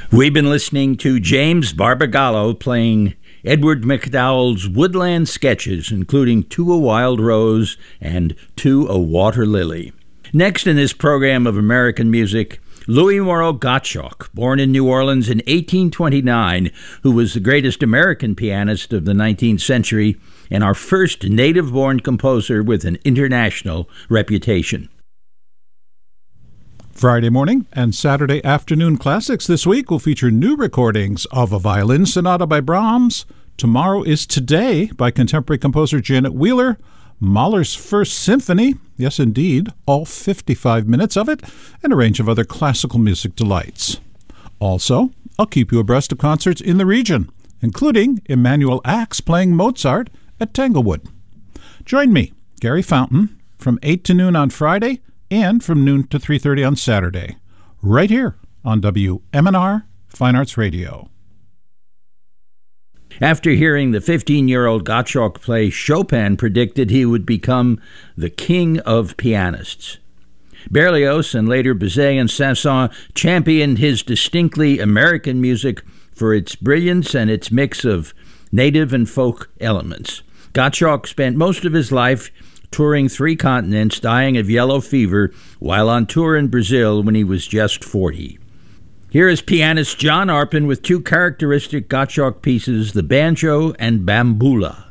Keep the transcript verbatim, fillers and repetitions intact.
We've been listening to James Barbagallo playing Edward MacDowell's Woodland Sketches, including To a Wild Rose and To a Water Lily. Next in this program of American music, Louis Moreau Gottschalk, born in New Orleans in eighteen twenty-nine, who was the greatest American pianist of the nineteenth century and our first native-born composer with an international reputation. Friday morning and Saturday afternoon classics this week will feature new recordings of a violin sonata by Brahms. Tomorrow is Today by contemporary composer Janet Wheeler. Mahler's First Symphony, yes indeed, all fifty-five minutes of it, and a range of other classical music delights. Also, I'll keep you abreast of concerts in the region, including Emanuel Axe playing Mozart at Tanglewood. Join me, Gary Fountain, from eight to noon on Friday and from noon to three thirty on Saturday, right here on W M N R Fine Arts Radio. After hearing the fifteen-year-old Gottschalk play, Chopin predicted he would become the king of pianists. Berlioz and later Bizet and Saint-Saëns championed his distinctly American music for its brilliance and its mix of native and folk elements. Gottschalk spent most of his life touring three continents, dying of yellow fever while on tour in Brazil when he was just forty. Here is pianist John Arpin with two characteristic Gottschalk pieces, the banjo and bambula.